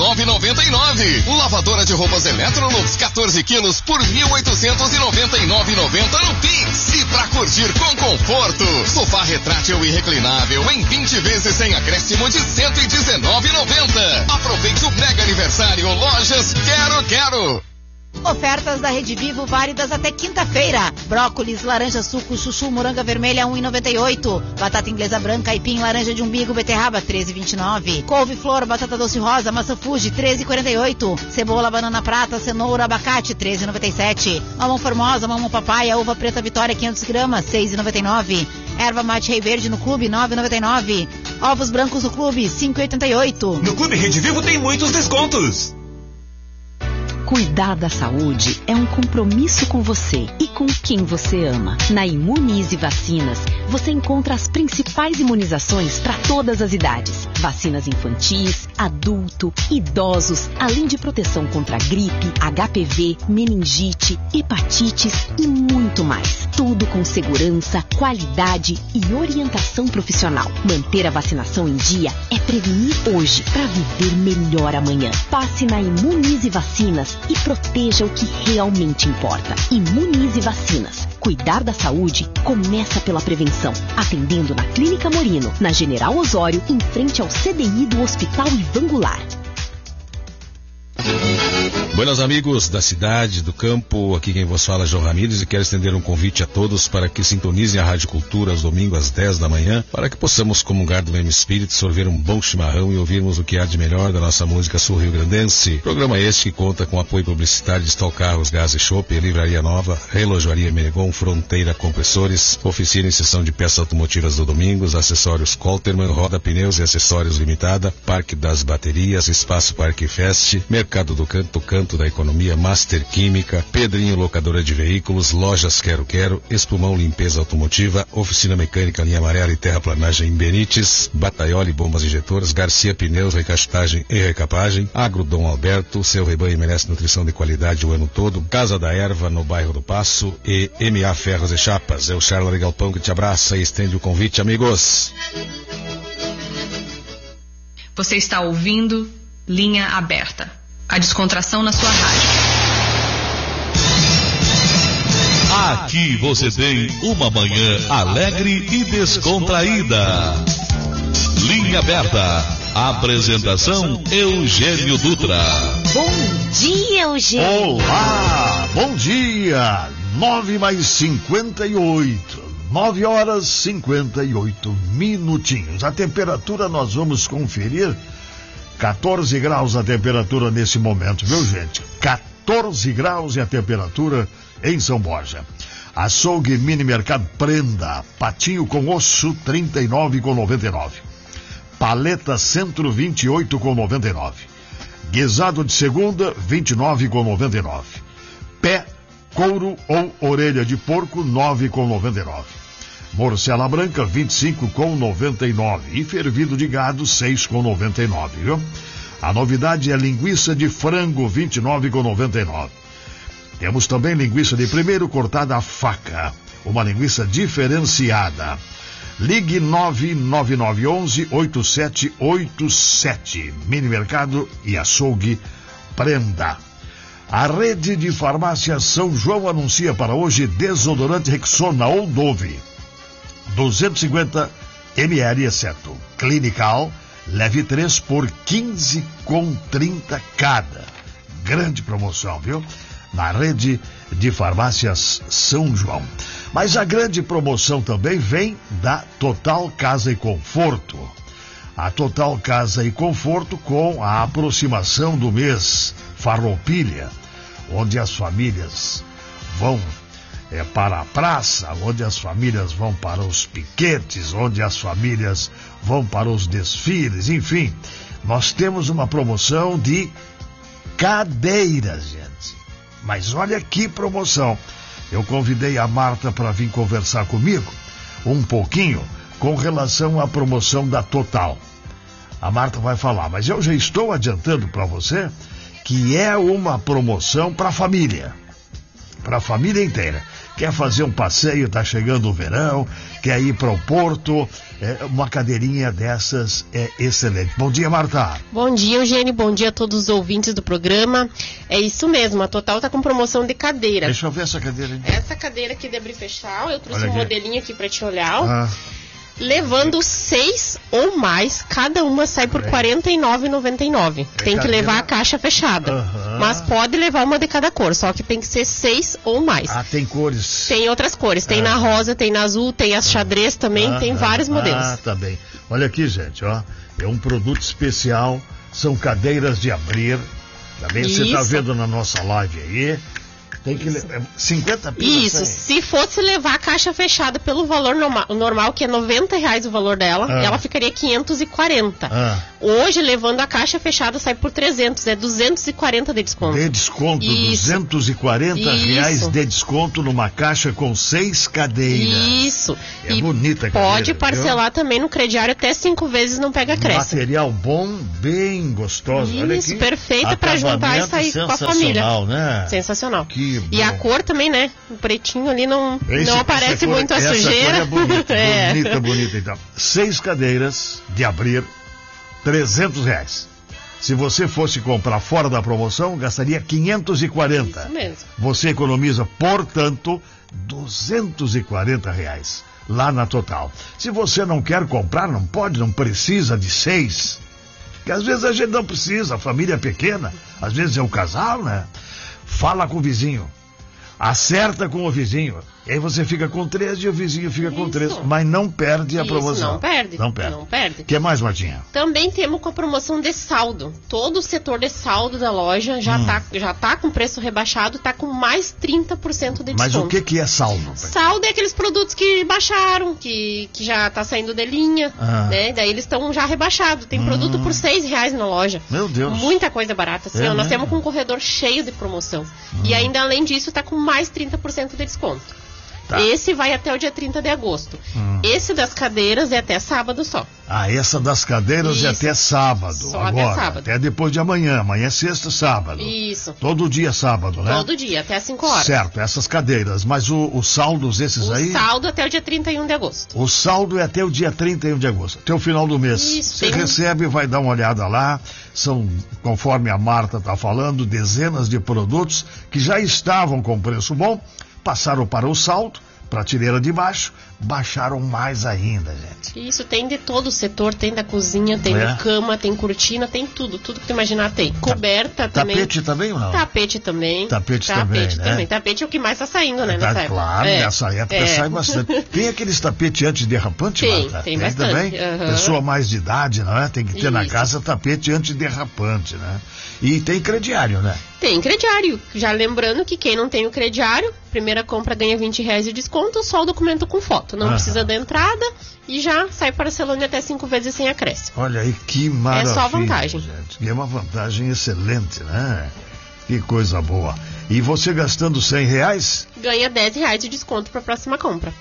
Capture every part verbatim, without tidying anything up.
nove noventa e nove. Lavadora de roupas Electrolux quatorze quilos por mil oitocentos e noventa e nove e noventa no Pix. E pra curtir com conforto, sofá retrátil e reclinável em vinte vezes sem acréscimo de cento e dezenove e noventa. Aproveite o mega aniversário Lojas Quero Quero. Ofertas da Rede Vivo válidas até quinta-feira. Brócolis, laranja suco, chuchu, moranga vermelha um e noventa e oito. Batata inglesa branca, aipim, laranja de umbigo, beterraba treze e vinte e nove. Couve-flor, batata doce rosa, maçã Fuji treze e quarenta e oito. Cebola, banana prata, cenoura, abacate treze e noventa e sete. Mamão formosa, mamão papaya, uva preta Vitória quinhentos gramas seis e noventa e nove. Erva mate rei verde no clube nove e noventa e nove. Ovos brancos no clube cinco e oitenta e oito. No Clube Rede Vivo tem muitos descontos. Cuidar da saúde é um compromisso com você e com quem você ama. Na Imunize Vacinas, você encontra as principais imunizações para todas as idades. Vacinas infantis, adulto, idosos, além de proteção contra gripe, H P V, meningite, hepatites e muito mais. Tudo com segurança, qualidade e orientação profissional. Manter a vacinação em dia é prevenir hoje para viver melhor amanhã. Passe na Imunize Vacinas e proteja o que realmente importa. Imunize Vacinas. Cuidar da saúde começa pela prevenção. Atendendo na Clínica Morino, na General Osório, em frente ao C D I do Hospital Ivan Goulart. Buenos amigos da cidade, do campo, aqui quem vos fala é João Ramírez e quero estender um convite a todos para que sintonizem a Rádio Cultura aos domingos às dez da manhã, para que possamos comungar do mesmo espírito, sorver um bom chimarrão e ouvirmos o que há de melhor da nossa música sul-rio-grandense. Programa este que conta com apoio publicitário de Stal Carros, Gás e Chopp, Livraria Nova, Relojoaria Menegon, Fronteira Compressores, Oficina e Sessão de Peças Automotivas do Domingos, Acessórios Colterman, Roda Pneus e Acessórios Limitada, Parque das Baterias, Espaço Parque Fest, Mercado do Canto, Canto da Economia, Master Química, Pedrinho Locadora de Veículos, Lojas Quero Quero, Espumão Limpeza Automotiva, Oficina Mecânica Linha Amarela e Terraplanagem em Benites, Bataioli Bombas Injetoras, Garcia Pneus, Recastagem e Recapagem, Agro Dom Alberto, seu rebanho merece nutrição de qualidade o ano todo, Casa da Erva no bairro do Passo e M A Ferros e Chapas. É o Charla de Galpão que te abraça e estende o convite, amigos. Você está ouvindo Linha Aberta. A descontração na sua rádio. Aqui você tem uma manhã alegre e descontraída. Linha Aberta. Apresentação Eugênio Dutra. Bom dia, Eugênio. Olá, bom dia. Nove mais cinquenta e oito. Nove horas cinquenta e oito minutinhos. A temperatura nós vamos conferir. quatorze graus a temperatura nesse momento, viu, gente? quatorze graus e a temperatura em São Borja. Açougue Mini Mercado Prenda, patinho com osso trinta e nove com noventa e nove. Paleta Centro vinte e oito com noventa e nove. Guisado de segunda vinte e nove com noventa e nove. Pé, couro ou orelha de porco nove com noventa e nove. Morcela branca, vinte e cinco com noventa e nove. E fervido de gado, seis com noventa e nove, viu? A novidade é linguiça de frango, vinte e nove com noventa e nove. Temos também linguiça de primeiro cortada a faca. Uma linguiça diferenciada. Ligue nove nove nove um um oito sete oito sete. Mini Mercado e Açougue Prenda. A rede de farmácias São João anuncia para hoje desodorante Rexona ou Dove. duzentos e cinquenta mililitros, exceto Clinical, leve três por quinze com trinta cada. Grande promoção, viu? Na rede de farmácias São João. Mas a grande promoção também vem da Total Casa e Conforto. A Total Casa e Conforto com a aproximação do mês Farroupilha, onde as famílias vão É para a praça, onde as famílias vão para os piquetes, onde as famílias vão para os desfiles, enfim. Nós temos uma promoção de cadeiras, gente. Mas olha que promoção. Eu convidei a Marta para vir conversar comigo um pouquinho com relação à promoção da Total. A Marta vai falar, mas eu já estou adiantando para você que é uma promoção para a família. Para a família inteira. quer fazer um passeio, tá chegando o verão, quer ir para o Porto, é, uma cadeirinha dessas é excelente. Bom dia, Marta. Bom dia, Eugênio, bom dia a todos os ouvintes do programa. É isso mesmo, a Total tá com promoção de cadeira. Deixa eu ver essa cadeira aí. Essa cadeira aqui de abrir e fechar, eu trouxe um modelinho aqui para te olhar, ó. Ah. Levando seis ou mais, cada uma sai por quarenta e nove reais e noventa e nove centavos. Tem que levar a caixa fechada. Uhum. Mas pode levar uma de cada cor, só que tem que ser seis ou mais. Ah, tem cores. Tem outras cores. Tem ah. na rosa, tem na azul, tem as xadrez também, ah, tem vários ah, modelos. Ah, tá bem. Olha aqui, gente, ó. É um produto especial. São cadeiras de abrir. Também você está vendo na nossa live aí. Tem que levar cinquenta pilas. Isso, se fosse levar a caixa fechada pelo valor normal, normal que é noventa reais o valor dela, ah. ela ficaria quinhentos e quarenta. Ah. Hoje, levando a caixa fechada, sai por trezentos, é duzentos e quarenta de desconto. De desconto, Isso. duzentos e quarenta reais de desconto numa caixa com seis cadeiras. Isso. É e bonita a cadeira. Pode parcelar viu? Também no crediário até cinco vezes, não pega acréscimo. Material bom, bem gostoso. Isso, Olha aqui. Perfeita para juntar e sair com a família. Né? Sensacional. Que e a cor também, né? O pretinho ali não, Esse, não aparece cor, muito a essa sujeira. Cor é bonita, é. bonita, bonita. Então, seis cadeiras de abrir, trezentos reais. Se você fosse comprar fora da promoção, gastaria quinhentos e quarenta. Isso mesmo. Você economiza, portanto, duzentos e quarenta reais lá na Total. Se você não quer comprar, não pode, não precisa de seis. Porque às vezes a gente não precisa, a família é pequena, às vezes é o casal, né? Fala com o vizinho. Acerta com o vizinho. E aí você fica com três e o vizinho fica Isso. com três. Mas não perde a Isso, promoção. Não perde. Não perde. Não perde. O que mais, Martinha? Também temos com a promoção de saldo. Todo o setor de saldo da loja já está hum. já tá com preço rebaixado, está com mais trinta por cento de desconto. Mas o que, que é saldo? Saldo é aqueles produtos que baixaram, que, que já está saindo de linha. Ah. Né? Daí eles estão já rebaixados. Tem hum. produto por seis reais na loja. Meu Deus. Muita coisa barata. Assim, é ó, nós mesmo? temos com um corredor cheio de promoção. Hum. E ainda, além disso, está com mais trinta por cento de desconto. Tá. Esse vai até o dia trinta de agosto. Hum. Esse das cadeiras é até sábado só. Ah, essa das cadeiras Isso. é até sábado. Só agora, até sábado. Até depois de amanhã. Amanhã é sexta, sábado. Isso. Todo dia é sábado, né? Todo dia, até às cinco horas. Certo, essas cadeiras. Mas o, os saldos, esses o aí... O saldo até o dia trinta e um de agosto. O saldo é até o dia trinta e um de agosto. Até o final do mês. Isso. Você tem... recebe, vai dar uma olhada lá. São, conforme a Marta está falando, dezenas de produtos que já estavam com preço bom, passaram para o saldo, prateleira de baixo, baixaram mais ainda, gente. Isso, tem de todo o setor, tem da cozinha, tem é. cama, tem cortina, tem tudo, tudo que tu imaginar tem. Coberta Ta também. Tapete também ou não? Tapete também. Tapete, tapete também, Tapete né? também. Tapete é o que mais tá saindo, né, tá, nessa época. Claro, é. nessa época é. sai bastante. Tem aqueles tapetes antiderrapantes, tem, Marta? Tem, tem bastante. também? Uhum. Pessoa mais de idade, não é? Tem que ter Isso. na casa tapete antiderrapante, né? E tem crediário, né? Tem crediário. Já lembrando que quem não tem o crediário, primeira compra ganha vinte reais de desconto, só o documento com foto. Não ah. precisa da entrada e já sai parcelando até cinco vezes sem acréscimo. Olha aí que maravilha. É só vantagem. Gente. E é uma vantagem excelente, né? Que coisa boa. E você gastando cem reais? Ganha dez reais de desconto para a próxima compra.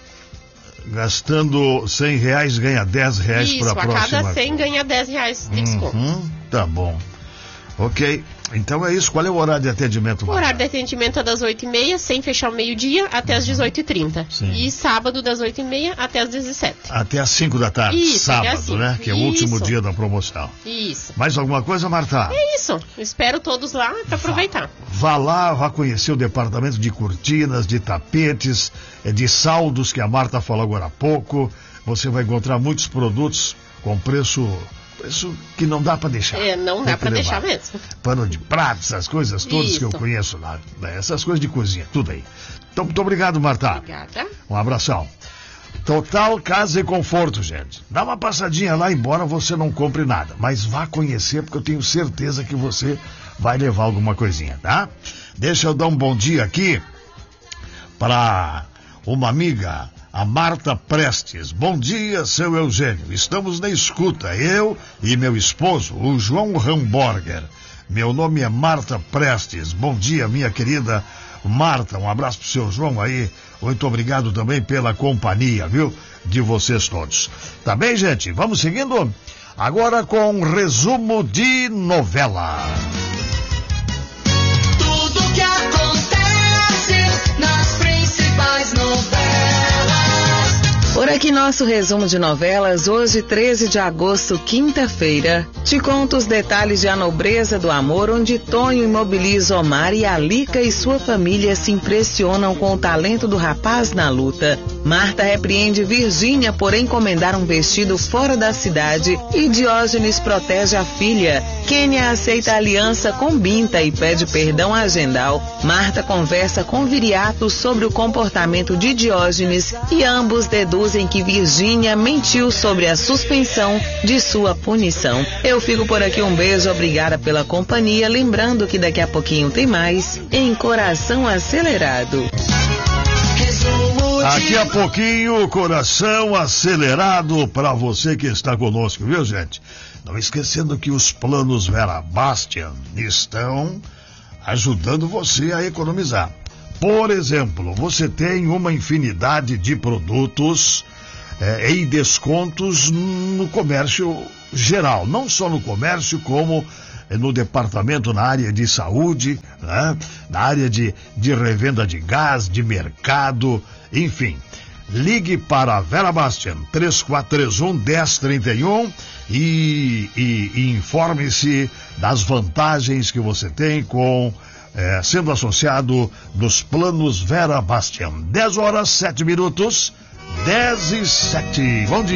Gastando cem reais, ganha dez reais para a próxima. Isso, a cada cem ganha dez reais de desconto. Uhum, tá bom. Ok, então é isso. Qual é o horário de atendimento? O horário de atendimento é das oito e meia, sem fechar o meio-dia, até as dezoito e trinta. Sim. E sábado das oito e meia até as dezessete. Até as cinco da tarde, isso, sábado, assim. né? Que é o isso. último dia da promoção. Isso. Mais alguma coisa, Marta? É isso. Espero todos lá para aproveitar. Vá lá, vá conhecer o departamento de cortinas, de tapetes, de saldos que a Marta falou agora há pouco. Você vai encontrar muitos produtos com preço... Preço que não dá para deixar. É, não dá para deixar mesmo. Pano de prato, essas coisas todas Isso. que eu conheço lá. Essas coisas de cozinha, tudo aí. Então, muito obrigado, Marta. Obrigada. Um abração. Total Casa e Conforto, gente. Dá uma passadinha lá, embora você não compre nada. Mas vá conhecer, porque eu tenho certeza que você vai levar alguma coisinha, tá? Deixa eu dar um bom dia aqui para uma amiga... A Marta Prestes. Bom dia, seu Eugênio. Estamos na escuta, eu e meu esposo, o João Hamburger. Meu nome é Marta Prestes. Bom dia, minha querida Marta. Um abraço pro seu João aí. Muito obrigado também pela companhia, viu? De vocês todos. Tá bem, gente? Vamos seguindo? Agora com um resumo de novela. Tudo que acontece nas principais Por aqui nosso resumo de novelas, hoje treze de agosto, quinta-feira. Te conto os detalhes de A Nobreza do Amor, onde Tonho imobiliza Omar e Alica e sua família se impressionam com o talento do rapaz na luta. Marta repreende Virgínia por encomendar um vestido fora da cidade e Diógenes protege a filha. Kênia aceita a aliança com Binta e pede perdão a Gendal. Marta conversa com Viriato sobre o comportamento de Diógenes e ambos deduzem que Virgínia mentiu sobre a suspensão de sua punição. Eu fico por aqui, um beijo, obrigada pela companhia, lembrando que daqui a pouquinho tem mais em Coração Acelerado. Daqui a pouquinho, Coração Acelerado para você que está conosco, viu, gente? Não esquecendo que os planos Vera Bastian estão ajudando você a economizar. Por exemplo, você tem uma infinidade de produtos é, em descontos no comércio geral. Não só no comércio, como no departamento, na área de saúde, né? Na área de, de revenda de gás, de mercado, enfim. Ligue para a Vera Bastian, três quatro três um, um zero três um e, e, e informe-se das vantagens que você tem com... É, sendo associado nos planos Vera Bastian. dez horas, sete minutos, dez e sete. Bom dia.